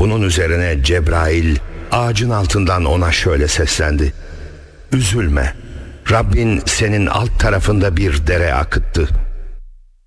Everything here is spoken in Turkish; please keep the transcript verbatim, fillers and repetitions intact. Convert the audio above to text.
Bunun üzerine Cebrail ağacın altından ona şöyle seslendi: "Üzülme, Rabbin senin alt tarafında bir dere akıttı.